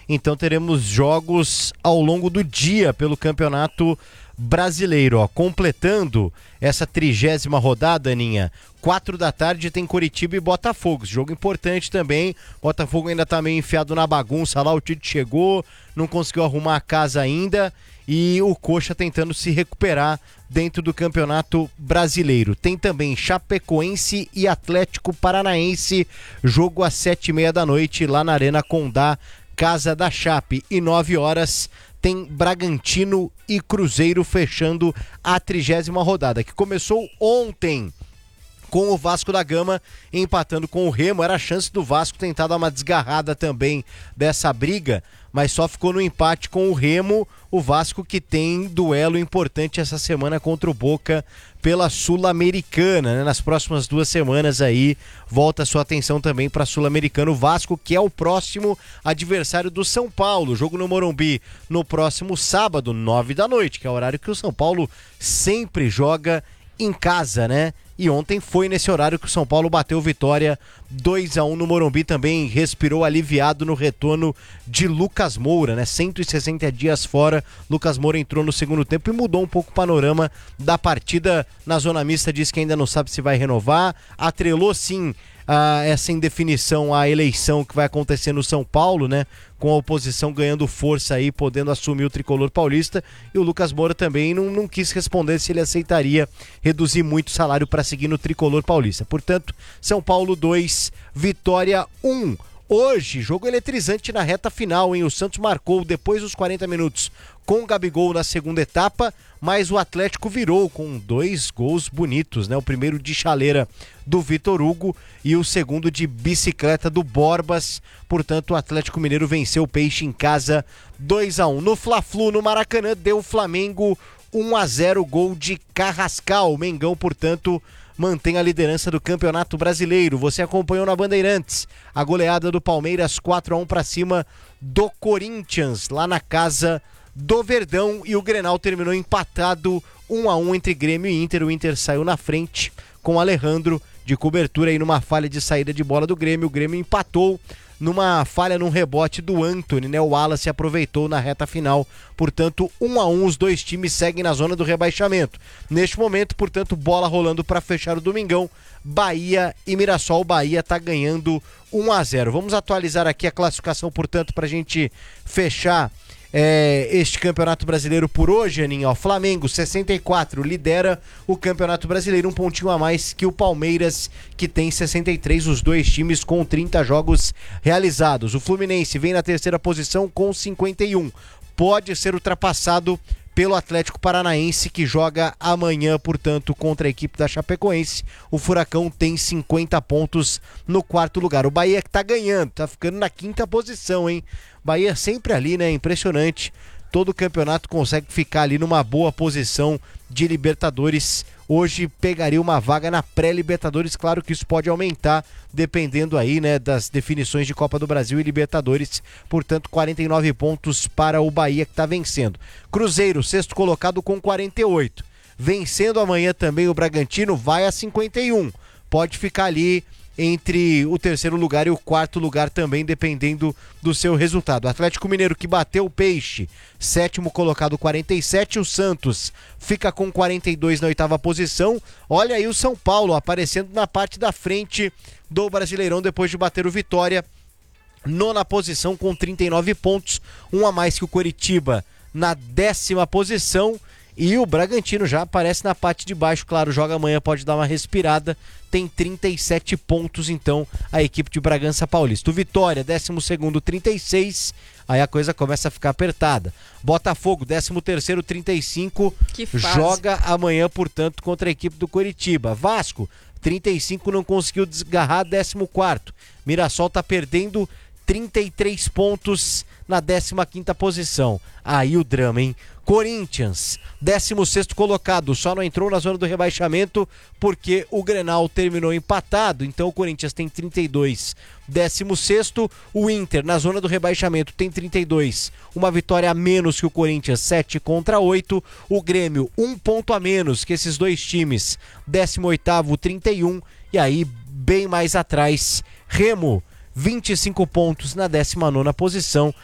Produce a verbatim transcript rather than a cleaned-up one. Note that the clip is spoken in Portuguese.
Então teremos jogos ao longo do dia pelo Campeonato Brasileiro, ó. Completando essa trigésima rodada, Aninha, quatro da tarde tem Coritiba e Botafogo, jogo importante também. Botafogo ainda tá meio enfiado na bagunça lá, o Tite chegou, não conseguiu arrumar a casa ainda, e o Coxa tentando se recuperar dentro do Campeonato Brasileiro. Tem também Chapecoense e Atlético Paranaense, jogo às sete e meia da noite lá na Arena Condá, casa da Chape, e nove horas tem Bragantino e Cruzeiro fechando a trigésima rodada, que começou ontem com o Vasco da Gama empatando com o Remo. Era a chance do Vasco tentar dar uma desgarrada também dessa briga, mas só ficou no empate com o Remo. O Vasco que tem duelo importante essa semana contra o Boca pela Sul-Americana, né? Nas próximas duas semanas aí volta a sua atenção também para a Sul-Americana. O Vasco, que é o próximo adversário do São Paulo, jogo no Morumbi no próximo sábado, nove da noite, que é o horário que o São Paulo sempre joga em casa, né? E ontem foi nesse horário que o São Paulo bateu vitória dois a um no Morumbi, também respirou aliviado no retorno de Lucas Moura, né? cento e sessenta dias fora, Lucas Moura entrou no segundo tempo e mudou um pouco o panorama da partida. Na zona mista diz que ainda não sabe se vai renovar, atrelou sim a essa indefinição à eleição que vai acontecer no São Paulo, né? Com a oposição ganhando força aí, podendo assumir o tricolor paulista, e o Lucas Moura também não, não quis responder se ele aceitaria reduzir muito o salário para seguir no tricolor paulista. Portanto, São Paulo dois, Vitória um. Hoje, jogo eletrizante na reta final, hein? O Santos marcou depois dos quarenta minutos com o Gabigol na segunda etapa, mas o Atlético virou com dois gols bonitos, né? O primeiro de chaleira do Vitor Hugo e o segundo de bicicleta do Borbas. Portanto, o Atlético Mineiro venceu o Peixe em casa dois a um. No Fla-Flu, no Maracanã, deu o Flamengo um a zero, gol de Carrascal. O Mengão, portanto, mantém a liderança do Campeonato Brasileiro. Você acompanhou na Bandeirantes a goleada do Palmeiras quatro a um para cima do Corinthians, lá na casa do Verdão, e o Grenal terminou empatado um a um entre Grêmio e Inter. O Inter saiu na frente com o Alejandro de cobertura aí numa falha de saída de bola do Grêmio. O Grêmio empatou numa falha num rebote do Antony, né? O Wallace aproveitou na reta final. Portanto, um a um, os dois times seguem na zona do rebaixamento. Neste momento, portanto, bola rolando para fechar o domingão. Bahia e Mirassol. Bahia tá ganhando um a zero. Vamos atualizar aqui a classificação, portanto, pra gente fechar É, este Campeonato Brasileiro por hoje, Aninha. Ó, Flamengo, sessenta e quatro, lidera o Campeonato Brasileiro, um pontinho a mais que o Palmeiras, que tem sessenta e três, os dois times com trinta jogos realizados. O Fluminense vem na terceira posição com cinquenta e um, pode ser ultrapassado pelo Atlético Paranaense, que joga amanhã, portanto, contra a equipe da Chapecoense. O Furacão tem cinquenta pontos no quarto lugar. O Bahia que tá ganhando, tá ficando na quinta posição, hein? Bahia sempre ali, né? Impressionante. Todo o campeonato consegue ficar ali numa boa posição de Libertadores. Hoje pegaria uma vaga na pré-Libertadores. Claro que isso pode aumentar, dependendo aí, né, das definições de Copa do Brasil e Libertadores. Portanto, quarenta e nove pontos para o Bahia, que está vencendo. Cruzeiro, sexto colocado com quarenta e oito. Vencendo amanhã também o Bragantino, vai a cinquenta e um. Pode ficar ali entre o terceiro lugar e o quarto lugar também, dependendo do seu resultado. Atlético Mineiro, que bateu o Peixe, sétimo colocado, quarenta e sete. O Santos fica com quarenta e dois na oitava posição. Olha aí o São Paulo aparecendo na parte da frente do Brasileirão depois de bater o Vitória, nona posição com trinta e nove pontos, um a mais que o Coritiba na décima posição. E o Bragantino já aparece na parte de baixo, claro, joga amanhã, pode dar uma respirada, tem trinta e sete pontos, então, a equipe de Bragança Paulista. O Vitória, décimo segundo, trinta e seis, aí a coisa começa a ficar apertada. Botafogo, décimo terceiro, trinta e cinco, joga amanhã, portanto, contra a equipe do Coritiba. Vasco, trinta e cinco, não conseguiu desgarrar, décimo quarto. Mirassol tá perdendo trinta e três pontos na décima quinta posição. Aí o drama, hein? Corinthians, décimo sexto colocado, só não entrou na zona do rebaixamento porque o Grenal terminou empatado, então o Corinthians tem trinta e dois, décimo sexto. O Inter na zona do rebaixamento tem trinta e dois, uma vitória a menos que o Corinthians, sete contra oito. O Grêmio, um ponto a menos que esses dois times, décimo oitavo, trinta e um. E aí, bem mais atrás, Remo, vinte e cinco pontos na décima nona posição.